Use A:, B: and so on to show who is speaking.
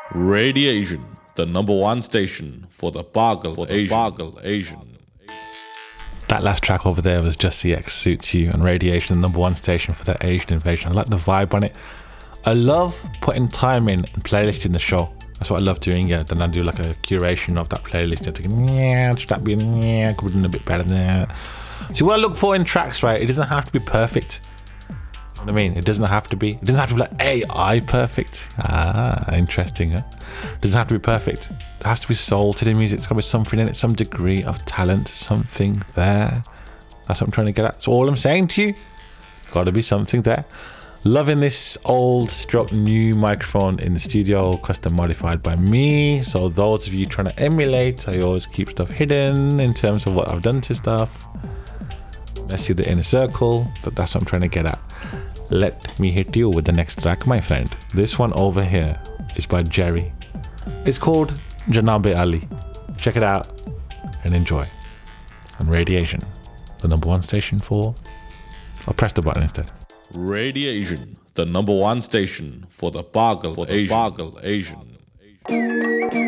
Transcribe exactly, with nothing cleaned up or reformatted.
A: Radiation, the number one station for the Bargle for the Asian. Bargle Asian.
B: That last track over there was Just C X Suits You and Radiation, the number one station for that Asian invasion. I like the vibe on it. I love putting time in and playlisting the show. That's what I love doing. Yeah, then I do like a curation of that playlist. I'm thinking, yeah, should that be, yeah, could have done a bit better than that. See, what I look for in tracks, right? It doesn't have to be perfect. You know what I mean? It doesn't have to be. It doesn't have to be like A I perfect. Ah, interesting, huh? It doesn't have to be perfect. There has to be soul to the music. It's got to be something in it, some degree of talent, something there. That's what I'm trying to get at. So all I'm saying to you, got to be something there. Loving this old stroke new microphone in the studio, custom modified by me. So those of you trying to emulate, I always keep stuff hidden in terms of what I've done to stuff. Let's see the inner circle, but that's what I'm trying to get at. Let me hit you with the next track, my friend. This one over here is by Jerry. It's called Janabe Ali. Check it out and enjoy. And Radiation, the number one station for... I'll press the button instead.
A: Radiation, the number one station for the Bargle for the Asian. Bargle Asian.